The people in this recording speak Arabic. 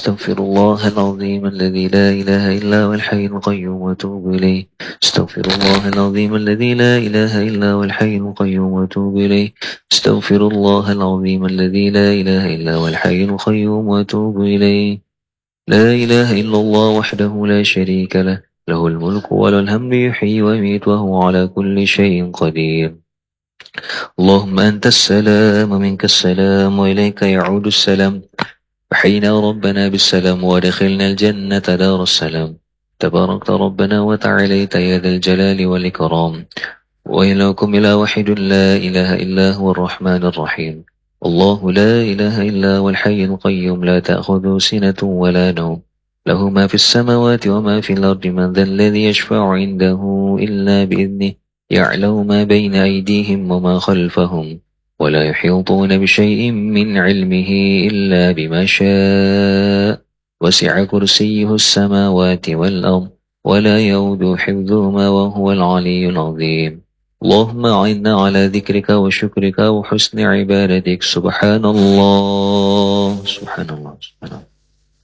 أستغفر الله العظيم الذي لا إله إلا هو الحي القيوم وأتوب إليه. أستغفر الله العظيم الذي لا إله إلا هو الحي القيوم وأتوب إليه. أستغفر الله العظيم الذي لا إله إلا هو الحي القيوم وأتوب إليه. لا إله إلا الله وحده لا شريك له، له الملك وله الحمد يحيي ويميت وهو على كل شيء قدير. اللهم أنت السلام ومنك السلام وإليك يعود السلام. وحينا ربنا بالسلام ودخلنا الجنة دار السلام. تباركت ربنا وتعاليت يا ذا الجلال والإكرام. وإلهكم إله واحد لا إله إلا هو الرحمن الرحيم. الله لا إله إلا هو الحي القيوم لا تأخذه سنة ولا نوم، له ما في السماوات وما في الأرض. من ذا الذي يشفع عنده إلا بإذنه، يعلم ما بين أيديهم وما خلفهم، ولا يحيطون بشيء من علمه إلا بما شاء. وسع كرسيه السماوات والأرض ولا يؤود حفظهما وهو العلي العظيم. اللهم أعنا على ذكرك وشكرك وحسن عبادتك. سبحان الله سبحان الله سبحان الله.